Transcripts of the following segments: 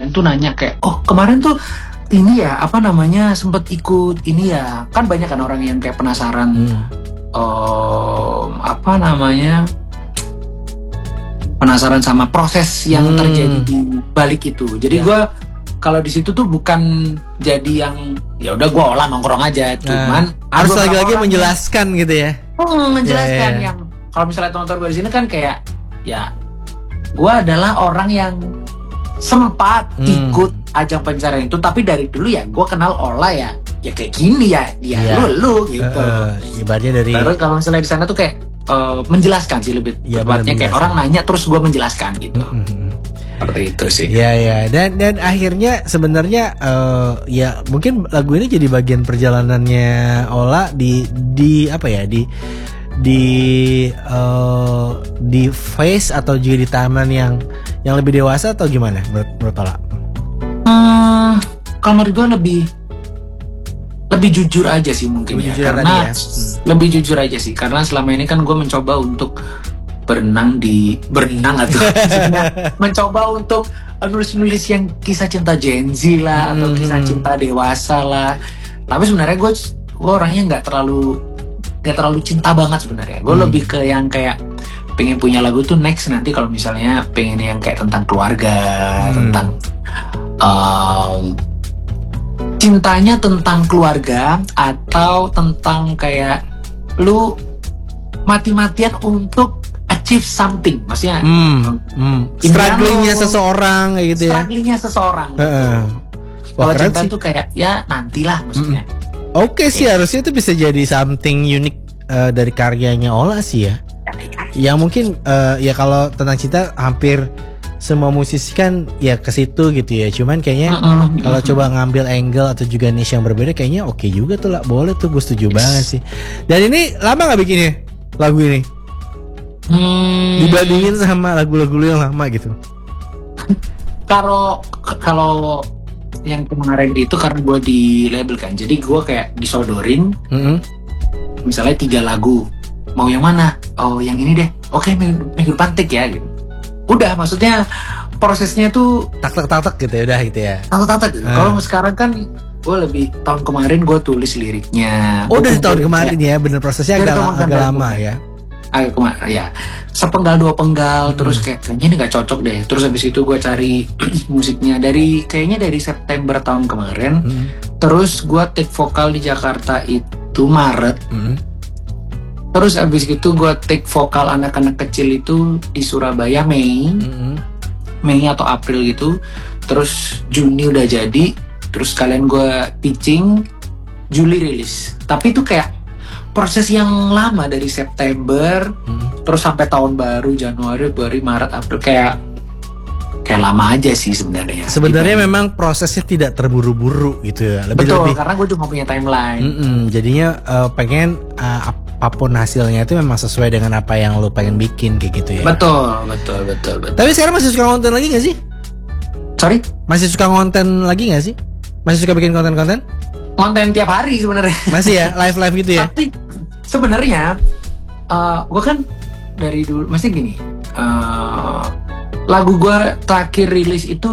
kalian tuh nanya kayak, oh kemarin tuh ini ya apa namanya sempet ikut ini ya, kan banyak kan orang yang kayak penasaran apa namanya penasaran sama proses yang terjadi di balik itu. Jadi gue kalau di situ tuh bukan jadi yang ya udah gue olah nongkrong aja, cuman harus lagi-lagi menjelaskan gitu ya. Menjelaskan yang kalau misalnya teman-teman gue di sini kan kayak ya gue adalah orang yang sempat ikut ajang pencarian itu, tapi dari dulu ya gue kenal Ola ya kayak gini ya dia lu gitu. Ibaratnya dari. Terus kalau misalnya di sana tuh kayak menjelaskan sih lebih tepatnya kayak orang nanya terus gue menjelaskan gitu. Seperti itu sih. Ya dan akhirnya sebenarnya ya mungkin lagu ini jadi bagian perjalanannya Ola di apa ya di phase atau juga di timeline yang lebih dewasa atau gimana menurut Ola? Kalau menurut gue lebih jujur aja sih mungkin karena lebih jujur aja sih karena selama ini kan gue mencoba untuk berenang atau mencoba untuk nulis yang kisah cinta Gen Z lah atau kisah cinta dewasa lah, tapi sebenarnya gue orangnya nggak terlalu cinta banget sebenarnya. Gue lebih ke yang kayak pengen punya lagu tuh next nanti kalau misalnya pengen yang kayak tentang keluarga, tentang cintanya tentang keluarga atau tentang kayak lu mati-matian untuk achieve something, maksudnya strugglingnya seseorang kayak gitu ya. Strugglingnya seseorang. Kalau cinta tuh kayak ya nantilah maksudnya. Oke sih harusnya itu bisa jadi something unik dari karyanya Ola sih ya. Yang mungkin ya kalau tentang cinta hampir semua musisi kan ya ke situ gitu ya. Cuman kayaknya kalau coba ngambil angle atau juga niche yang berbeda kayaknya oke juga tuh lah. Boleh tuh, gue setuju banget sih. Dan ini lama nggak bikinnya lagu ini? Dibandingin sama lagu-lagu yang lama gitu. Kalau yang kemarin itu karena gue di label kan, jadi gue kayak disodorin misalnya 3 lagu, mau yang mana? Oh yang ini deh, oke minggu depan take ya gitu. Udah, maksudnya prosesnya tuh tak gitu ya udah gitu ya. Tak gitu. Kalau sekarang kan gue lebih tahun kemarin gue tulis liriknya. Oh dari tahun kemarin ya, bener prosesnya agak lama ya. Agak kemarin ya. Sepenggal 2 penggal terus kayaknya ini nggak cocok deh. Terus habis itu gue cari musiknya kayaknya dari September tahun kemarin. Terus gue take vokal di Jakarta itu Maret. Terus abis itu gue take vokal anak-anak kecil itu di Surabaya Mei atau April gitu. Terus Juni udah jadi. Terus kalian gue pitching, Juli rilis. Tapi itu kayak proses yang lama dari September terus sampai tahun baru Januari, Februari, Maret, April kayak lama aja sih sebenarnya. Sebenarnya memang prosesnya tidak terburu-buru gitu ya. Betul, karena gue juga punya timeline. Jadinya pengen apapun hasilnya itu memang sesuai dengan apa yang lo pengen bikin kayak gitu ya. Betul. Tapi sekarang masih suka konten lagi gak sih? Sorry? Masih suka konten lagi gak sih? Masih suka bikin konten-konten? Konten tiap hari sebenarnya. Masih ya? Live gitu ya? Tapi sebenarnya gue kan dari dulu masih gini. Lagu gue terakhir rilis itu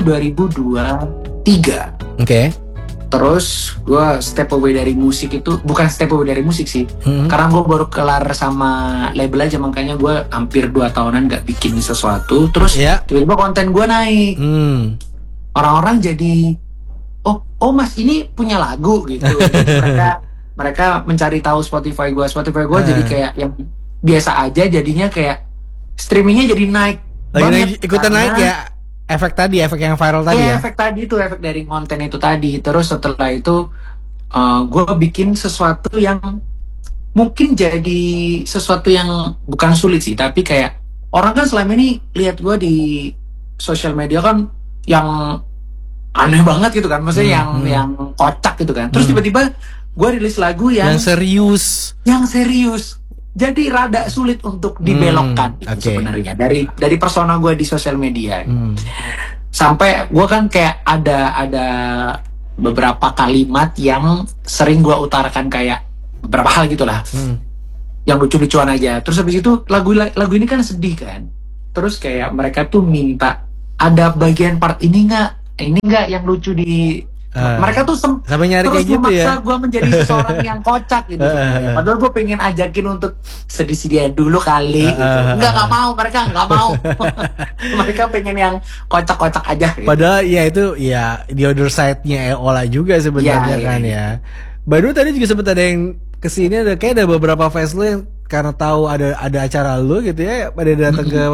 2023. Oke. Terus gue step away dari musik itu, bukan step away dari musik sih, karena gue baru kelar sama label aja, makanya gue hampir 2 tahunan gak bikin sesuatu. Terus tiba-tiba konten gue naik, orang-orang jadi oh mas ini punya lagu gitu. mereka mencari tahu Spotify gue jadi kayak yang biasa aja, jadinya kayak streamingnya jadi naik banget, ikutan naik ya. Efek yang viral tadi ya? Efek tadi itu, efek dari konten itu tadi. Terus setelah itu gue bikin sesuatu yang mungkin jadi sesuatu yang bukan sulit sih, tapi kayak orang kan selama ini lihat gue di sosial media kan yang aneh banget gitu kan, maksudnya yang kocak gitu kan. Terus tiba-tiba gue rilis lagu yang serius. Jadi rada sulit untuk dibelokkan sebenarnya dari persona gue di sosial media. Sampai gue kan kayak ada beberapa kalimat yang sering gue utarakan kayak beberapa hal gitulah, yang lucu-lucuan aja. Terus habis itu lagu ini kan sedih kan. Terus kayak mereka tuh minta ada bagian part ini nggak ini nggak yang lucu di mereka tuh sampai nyari terus kayak gitu memaksa ya. gue menjadi seseorang yang kocak gitu. Padahal gue pengen ajakin untuk sedih-sedihan dulu kali gitu. Nggak mau, mereka nggak mau. Mereka pengen yang kocak-kocak aja gitu. Padahal ya itu ya the other side-nya Ola juga sebenarnya Ya, kan ya. ya. Baru tadi juga sempat ada yang kesini, ada kayak ada beberapa fans lu yang karena tahu ada acara lu gitu ya, pada datang ke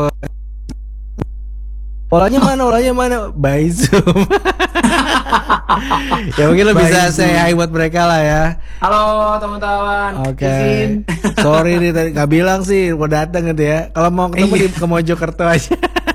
Olanya mana by Zoom. Ya mungkin lo bisa say hi buat mereka lah ya. Halo teman-teman. Oke. Izin. Sorry nih tadi nggak bilang sih mau datang gitu ya. Kalau mau ketemu di ke Mojokerto aja.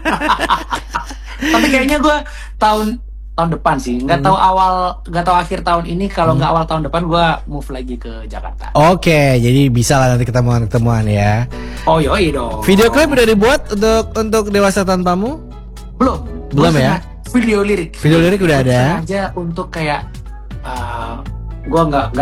Tapi kayaknya gue tahun depan sih, nggak tahu akhir tahun ini. Kalau nggak awal tahun depan gue move lagi ke Jakarta. Oke, jadi bisa lah nanti ketemuan ya. Oh yoi dong. Video klip udah dibuat untuk Dewasa Tanpamu? Belum ya? Video lirik udah ada. Aja untuk kayak gue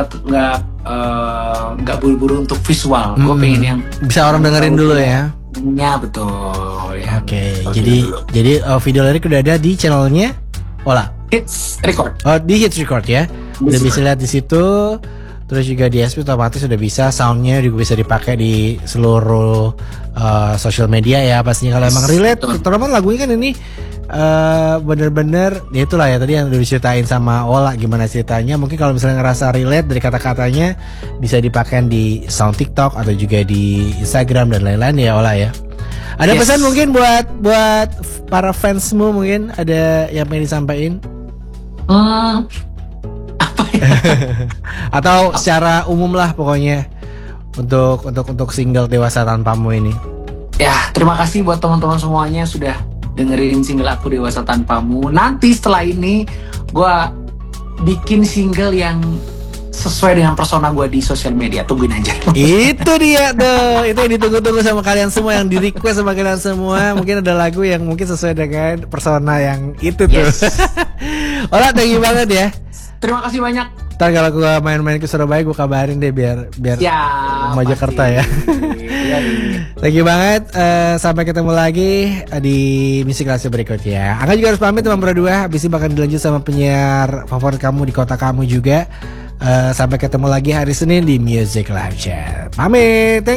nggak buru-buru untuk visual. Gue pengen yang bisa orang dengerin dulu ya. Ya betul ya. Oke, jadi video lirik udah ada di channelnya Ola. Hits Record. Oh, di Hits Record ya. Udah bisa lihat di situ. Terus juga di SP otomatis sudah bisa, soundnya juga bisa dipakai di seluruh social media ya pastinya kalau emang relate. Terutama lagunya kan ini bener-bener ya itulah ya tadi yang udah diceritain sama Ola gimana ceritanya. Mungkin kalau misalnya ngerasa relate dari kata-katanya bisa dipakai di sound TikTok atau juga di Instagram dan lain-lain ya Ola ya. Ada pesan mungkin buat para fansmu, mungkin ada yang pengen disampaikan? Apa ya? Atau secara umum lah pokoknya untuk single Dewasa Tanpamu ini. Ya, terima kasih buat teman-teman semuanya sudah dengerin single aku Dewasa Tanpamu. Nanti setelah ini gue bikin single yang sesuai dengan persona gue di sosial media. Tungguin aja. Itu dia tuh, itu yang ditunggu-tunggu sama kalian semua, yang di request sama kalian semua. Mungkin ada lagu yang mungkin sesuai dengan persona yang itu tuh. Olah, thank you banget ya. Terima kasih banyak. Ntar kalau gue main-main ke Surabaya gue kabarin deh biar Mojokerto ya. Thank you banget. Sampai ketemu lagi di Music Class berikutnya. Angga juga harus pamit teman berdua. Habis ini bakal dilanjut sama penyiar favorit kamu di kota kamu juga. Sampai ketemu lagi hari Senin di Music Live Chat. Pamit.